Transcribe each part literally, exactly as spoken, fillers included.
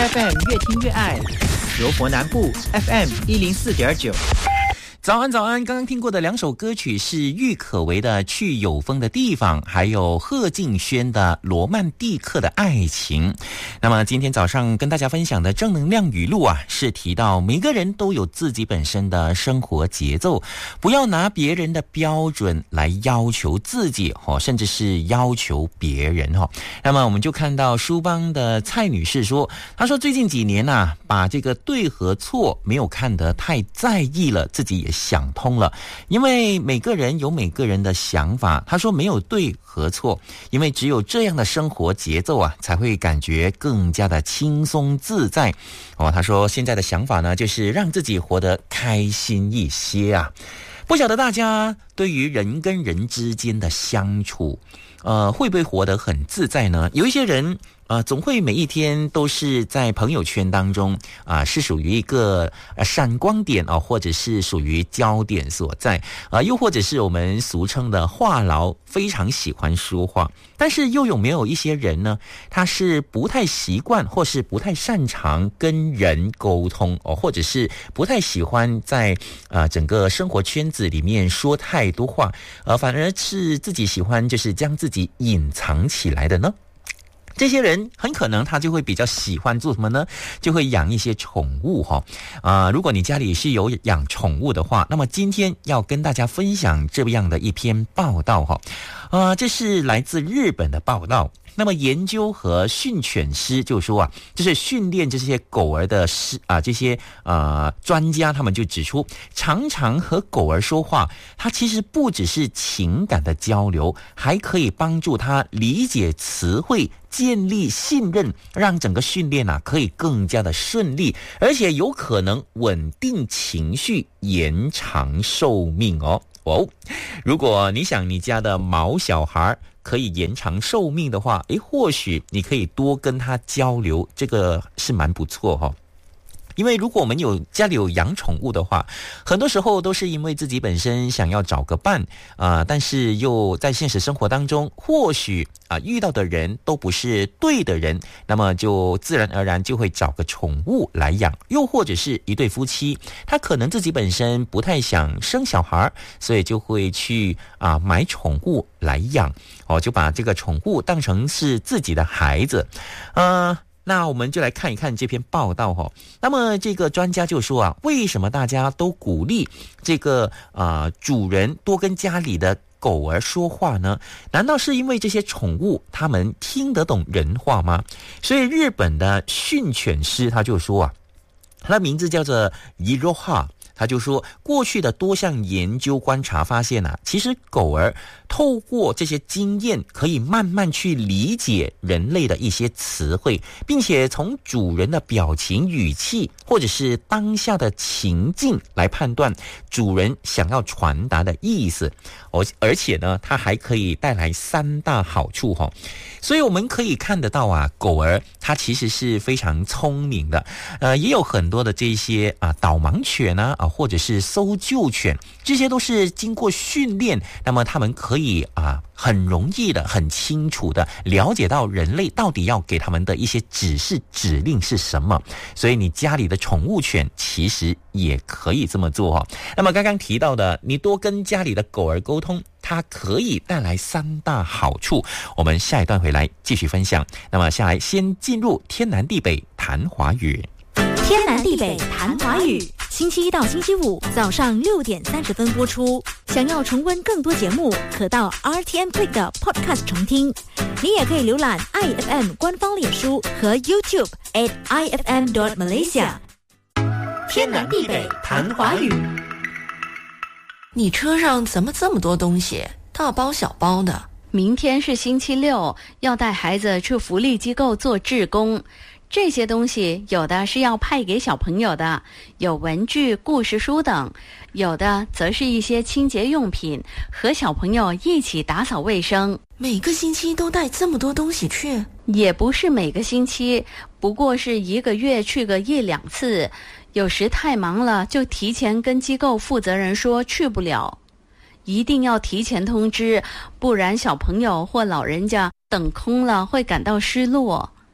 F M 越听越爱，柔佛南部 F M 一零四点九。早安早安，刚刚听过的两首歌曲是郁可唯的《去有风的地方》，还有贺敬轩的《罗曼蒂克的爱情》。那么今天早上跟大家分享的正能量语录啊，是提到每个人都有自己本身的生活节奏，不要拿别人的标准来要求自己哦，甚至是要求别人哦。那么我们就看到书帮的蔡女士说，她说最近几年啊，把这个对和错没有看得太在意了，自己也想通了，因为每个人有每个人的想法。他说没有对和错，因为只有这样的生活节奏啊，才会感觉更加的轻松自在。哦，他说现在的想法呢，就是让自己活得开心一些啊。不晓得大家对于人跟人之间的相处，呃，会不会活得很自在呢？有一些人呃，总会每一天都是在朋友圈当中啊、呃，是属于一个呃闪光点哦，或者是属于焦点所在啊、呃，又或者是我们俗称的话痨，非常喜欢说话。但是又有没有一些人呢，他是不太习惯或是不太擅长跟人沟通哦，或者是不太喜欢在呃整个生活圈子里面说太多话，呃，反而是自己喜欢就是将自己隐藏起来的呢？这些人很可能他就会比较喜欢做什么呢？就会养一些宠物哈、哦。啊、呃，如果你家里是有养宠物的话，那么今天要跟大家分享这样的一篇报道哈。啊、呃，这是来自日本的报道。那么研究和训犬师就说啊，就是训练这些狗儿的师啊，这些呃专家他们就指出，常常和狗儿说话，它其实不只是情感的交流，还可以帮助它理解词汇，建立信任，让整个训练啊可以更加的顺利，而且有可能稳定情绪，延长寿命哦。哦，如果你想你家的毛小孩可以延长寿命的话，诶，或许你可以多跟他交流，这个是蛮不错哈、哦。因为如果我们有家里有养宠物的话，很多时候都是因为自己本身想要找个伴啊、呃，但是又在现实生活当中，或许啊、呃、遇到的人都不是对的人，那么就自然而然就会找个宠物来养。又或者是一对夫妻，他可能自己本身不太想生小孩，所以就会去啊、呃、买宠物来养哦，就把这个宠物当成是自己的孩子，呃。那我们就来看一看这篇报道哈。那么这个专家就说啊，为什么大家都鼓励这个呃主人多跟家里的狗儿说话呢？难道是因为这些宠物它们听得懂人话吗？所以日本的训犬师他就说啊，他的名字叫做伊罗哈。他就说，过去的多项研究观察发现啊，其实狗儿透过这些经验，可以慢慢去理解人类的一些词汇，并且从主人的表情、语气，或者是当下的情境来判断主人想要传达的意思。而而且呢，它还可以带来三大好处哈。所以我们可以看得到啊，狗儿它其实是非常聪明的，呃，也有很多的这些啊导盲犬啊啊，或者是搜救犬，这些都是经过训练，那么他们可以啊很容易的、很清楚的了解到人类到底要给他们的一些指示、指令是什么。所以你家里的宠物犬其实也可以这么做哦。那么刚刚提到的，你多跟家里的狗儿沟通，它可以带来三大好处。我们下一段回来继续分享。那么下来先进入天南地北谈华语。 天南地北谈华语，星期一到星期五早上六点三十分播出。想要重温更多节目，可到 R T M Click 的 Podcast 重听。你也可以浏览 I F M 官方脸书和 YouTube at I F M dot Malaysia。 天南地北谈华语。你车上怎么这么多东西？大包小包的。 明天是星期六，要带孩子去福利机构做志工。这些东西有的是要派给小朋友的，有文具、故事书等；有的则是一些清洁用品，和小朋友一起打扫卫生。 每个星期都带这么多东西去？ 也不是每个星期，不过是一个月去个一两次。有时太忙了，就提前跟机构负责人说去不了。一定要提前通知，不然小朋友或老人家等空了会感到失落。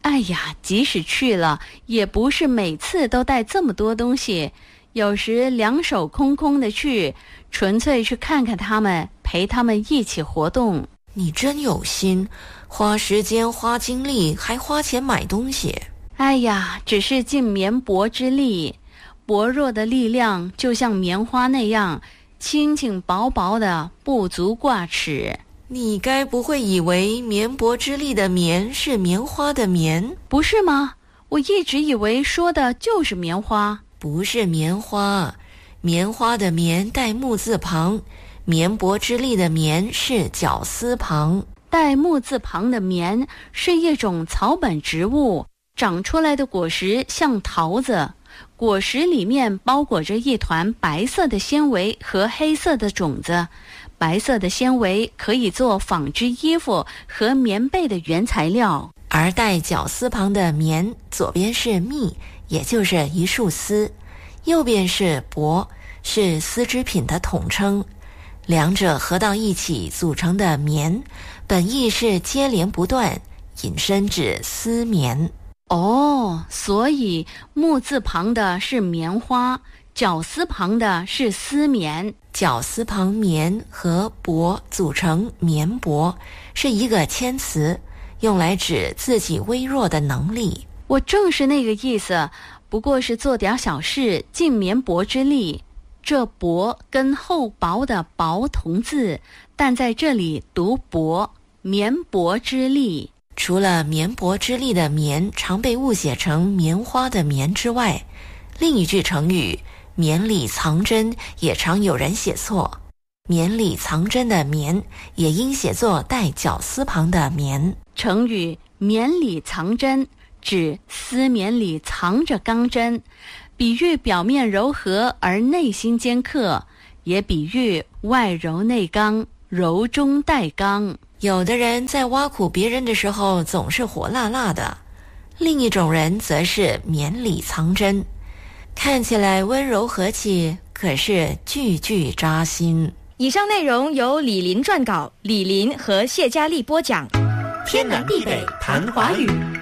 哎呀，即使去了，也不是每次都带这么多东西，有时两手空空的去，纯粹去看看他们，陪他们一起活动。 你真有心，花时间花精力还花钱买东西。 哎呀，只是尽绵薄之力，薄弱的力量就像棉花那样轻轻薄薄的，不足挂齿。 你该不会以为绵薄之力的棉是棉花的棉？ 不是吗？我一直以为说的就是棉花。 不是棉花，棉花的棉带木字旁，绵薄之力的棉是绞丝旁。 带木字旁的棉是一种草本植物，长出来的果实像桃子，果实里面包裹着一团白色的纤维和黑色的种子。白色的纤维可以做纺织衣服和棉被的原材料， 而带绞丝旁的棉，左边是密，也就是一束丝，右边是帛，是丝织品的统称。两者合到一起组成的棉，本意是接连不断，引申指丝棉。 哦，所以木字旁的是棉花，绞丝旁的是丝棉。 绞丝旁棉和帛组成棉帛，是一个谦词，用来指自己微弱的能力。 我正是那个意思，不过是做点小事，尽绵薄之力。这帛跟厚薄的薄同字，但在这里读帛，绵薄之力。 除了绵薄之力的绵常被误写成棉花的棉之外，另一句成语绵里藏针也常有人写错，绵里藏针的绵也应写作带绞丝旁的棉。 成语绵里藏针指丝绵里藏着钢针，比喻表面柔和而内心尖刻，也比喻外柔内刚，柔中带刚。 有的人在挖苦别人的时候总是火辣辣的，另一种人则是绵里藏针，看起来温柔和气，可是句句扎心。 以上内容由李林撰稿，李林和谢佳丽播讲。 天南地北谈华语。